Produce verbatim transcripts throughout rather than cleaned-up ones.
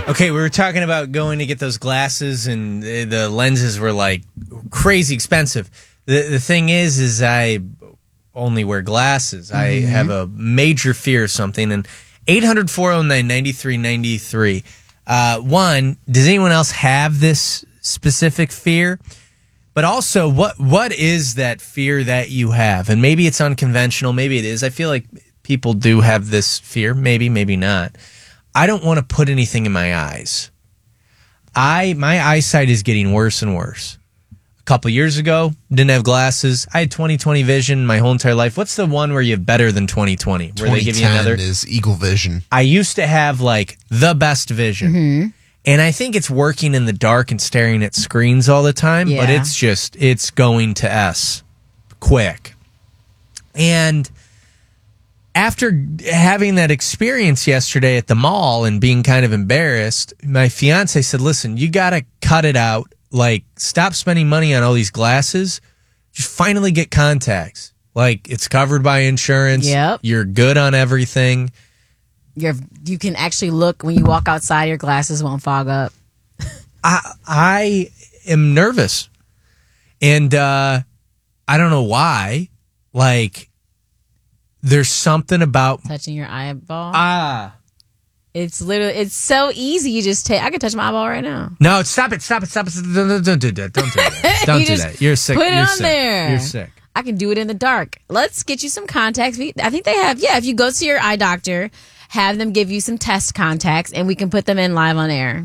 Okay, we were talking about going to get those glasses, and the the lenses were like crazy expensive. The the thing is, is I only wear glasses. I Mm-hmm. have a major fear of something. And eight hundred, four oh nine, ninety-three ninety-three. Uh, one, does anyone else have this specific fear? But also, what what is that fear that you have? And maybe it's unconventional. Maybe it is. I feel like people do have this fear. Maybe, maybe not. I don't want to put anything in my eyes. I my eyesight is getting worse and worse. A couple years ago, didn't have glasses. I had twenty twenty vision my whole entire life. What's the one where you have better than twenty twenty? Where they give you another? is Eagle Vision. I used to have like the best vision. Mm-hmm. And I think it's working in the dark and staring at screens all the time, but Yeah. it's just, it's going to S quick. And after having that experience yesterday at the mall and being kind of embarrassed, my fiance said, listen, you got to cut it out. Like, stop spending money on all these glasses. Just finally get contacts. Like, it's covered by insurance. Yep. You're good on everything. You're, you can actually look when you walk outside, your glasses won't fog up. I I am nervous. And uh, I don't know why. Like, there's something about Touching your eyeball. ah. It's literally, it's so easy. You just take, I can touch my eyeball right now. No, stop it, stop it, stop it. Don't, don't, don't do that. Don't do that. Don't You do just that. You're sick. put it You're on sick. there. You're sick. I can do it in the dark. Let's get you some contacts. We, I think they have, yeah, if you go to your eye doctor, have them give you some test contacts and we can put them in live on air.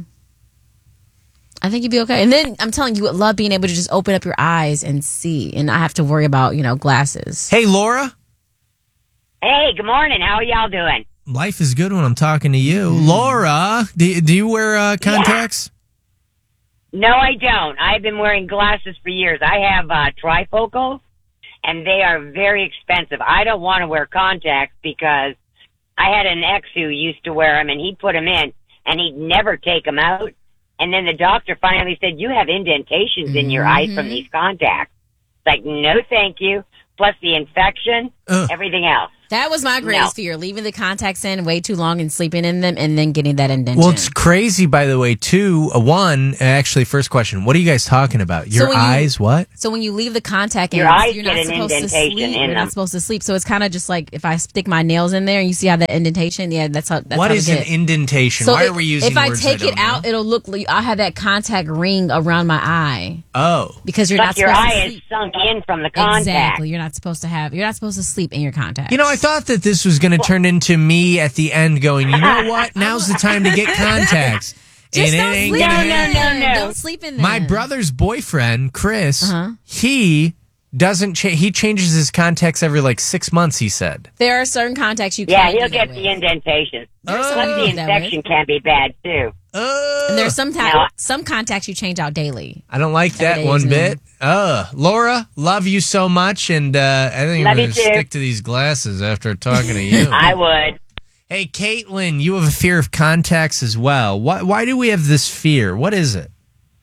I think you'd be okay. And then I'm telling you, you would love being able to just open up your eyes and see and not have to worry about, you know, glasses. Hey, Laura. Hey, good morning. How are y'all doing? Life is good when I'm talking to you. Laura, do, do you wear uh, contacts? No, I don't. I've been wearing glasses for years. I have uh, trifocals, and they are very expensive. I don't want to wear contacts because I had an ex who used to wear them, and he'd put them in, and he'd never take them out. And then the doctor finally said, you have indentations in your eyes from these contacts. It's like, no, thank you. Plus the infection, Ugh. everything else. That was my greatest No. fear, leaving the contacts in way too long and sleeping in them and then getting that indentation. Well, it's crazy, by the way, too. Uh, one, actually, first question. What are you guys talking about? Your when you- eyes, what? So when you leave the contact in, Your eyes you're get not an supposed to indentation sleep. in You're them. not supposed to sleep. So it's kind of just like if I stick my nails in there and you see how that indentation, yeah, that's how that's What how is we an get it. indentation? So Why if, are we using if I words take I it don't out, know? it'll look like I have that contact ring around my eye Oh. because you're Like not your supposed to eye is sleep. sunk in from the contact. Exactly. You're not supposed to have. You're not supposed to sleep in your contacts. You know, I thought that this was going to turn into me at the end going, you know what? Now's the time to get contacts. Just and don't it ain't sleep gonna in No, happen. no, them. no, no. Don't sleep in them. My brother's boyfriend, Chris, Uh-huh. he doesn't cha- he changes his contacts every like six months, he said. There are certain contacts you Yeah, can't he'll do get that the with. indentations. There's Oh. some Plus you the do that with. infection can be bad, too. Oh, And there's some ta- No. some contacts you change out daily. I don't like that Every day one is bit. Uh, Laura, love you so much, and uh, I think Love I'm you going to too. stick to these glasses after talking to you. I would. Hey, Caitlin, you have a fear of contacts as well. Why, why do we have this fear? What is it?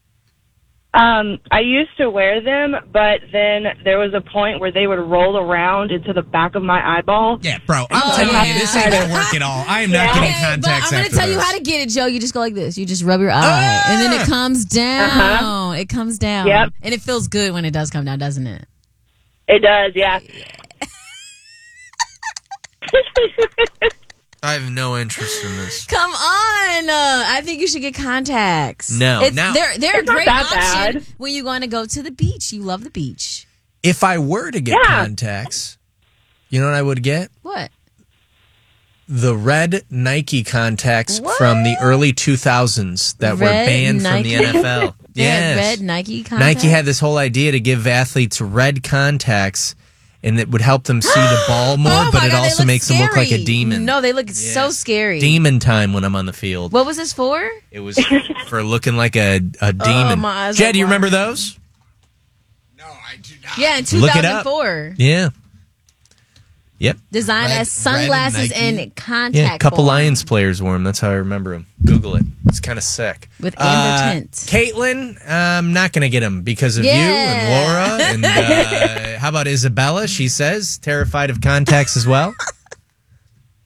Um, I used to wear them, but then there was a point where they would roll around into the back of my eyeball. Yeah, bro, I'm Oh, telling yeah. you, this ain't going to work at all. I am not Yeah. getting Okay, but contacts I'm going to after tell you this. how to get it, Joe. You just go like this. You just rub your eye, Ah! and then it comes down. Uh-huh. It comes down. Yep. And it feels good when it does come down, doesn't it? It does, yeah. I have no interest in this. Come on. Uh, I think you should get contacts. No, It's, now- they're, they're a It's not great that option bad. when you're going to go to the beach. You love the beach. If I were to get Yeah. contacts, you know what I would get? What? The red Nike contacts What? from the early two thousands that were Red banned Nike? from the N F L. They had Yes. red Nike contacts? Nike had this whole idea to give athletes red contacts, and it would help them see the ball more, Oh but my it God, they also look makes them look like a scary. demon. No, they look so Yes. scary. Demon time when I'm on the field. What was this for? It was for looking like a, a demon. Oh, my eyes Jed, are do you remember watering. those? No, I do not. Yeah, in Look it up. two thousand four. Yeah. Yep. Designed Red- as sunglasses red and and contact Yeah, a couple form. Lions players wore them. That's how I remember them. Google it. It's kind of sick. With amber Uh, tint. Caitlin, I'm not going to get them because of you Yeah. and Laura. And uh, how about Isabella? She says terrified of contacts as well.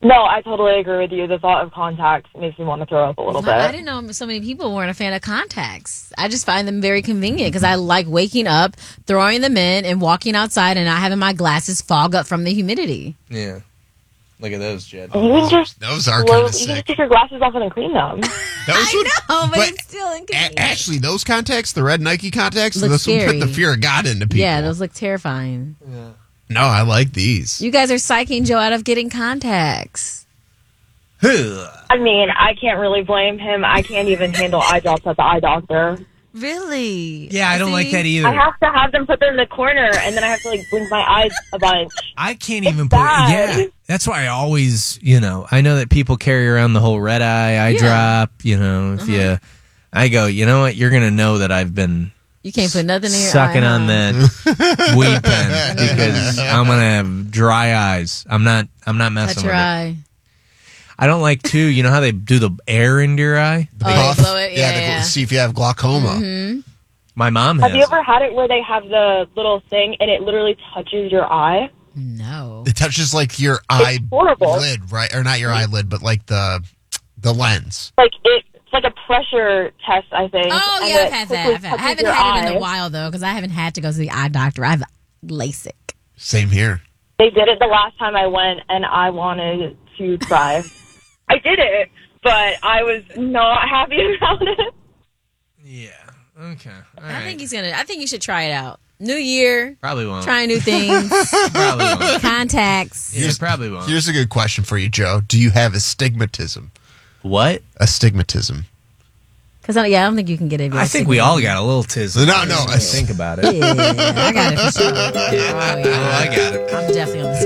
No, I totally agree with you. The thought of contacts makes me want to throw up a little Well, I bit. didn't know so many people weren't a fan of contacts. I just find them very convenient because I like waking up, throwing them in, and walking outside and not having my glasses fog up from the humidity. Yeah. Look at those, Jed. You can just Those are blow- kind of you can just sick. take your glasses off and then clean them. Those I would- know, but, but it's still a- inconvenient. actually, those contacts, the red Nike contacts, Look those would scary. put the fear of God into people. Yeah, those look terrifying. No, I like these. You guys are psyching Joe out of getting contacts. I mean, I can't really blame him. I can't even handle eye drops at the eye doctor. Really? Yeah, I don't like that See? either. I have to have them put them in the corner, and then I have to like blink my eyes a bunch. I can't It's even put. bad. Yeah, that's why I always, you know, I know that people carry around the whole red eye, eye Yeah. drop. You know, if you, I go, you know what, you're gonna know that I've been You can't put nothing in your sucking eye, on huh? that weed pen because I'm gonna have dry eyes. I'm not. I'm not messing Touch with your it. eye. I don't like too. You know how they do the air into your eye? Oh, Puff. they blow it? Yeah, to yeah. see if you have glaucoma. Mm-hmm. My mom has. Have you ever had it where they have the little thing and it literally touches your eye? No. It touches like your eye horrible. lid, right? Or not your eyelid, but like the the lens. Like it, it's like a pressure test, I think. Oh, and yeah, I've it had quickly that. I've had, I touches haven't your had it in eye. a while, though, because I haven't had to go to the eye doctor. I have LASIK. Same here. They did it the last time I went, and I wanted to try. I did it, but I was not happy about it. Yeah. Okay. All I right. think he's going to, I think you should try it out. New year, Probably won't. trying new things, Probably won't. contacts. Yeah, probably won't. Here's a good question for you, Joe. Do you have astigmatism? What? Astigmatism. Because, yeah, I don't think you can get it. I think we all got a little tism. No, no, I think about it. Yeah, I got it for sure. Oh, Oh, yeah. I got it. I'm definitely on the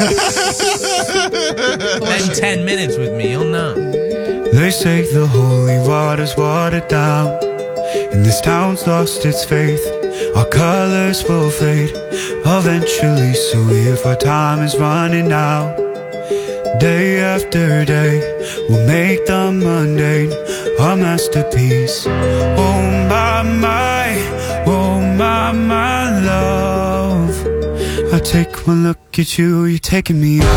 spec. Spend ten minutes with me, you'll know. They say the holy water's watered down, and this town's lost its faith. Our colors will fade eventually, so if our time is running out, day after day, we'll make the mundane our masterpiece. Oh my, my, oh my, my love, I take one look at you, you're taking me out.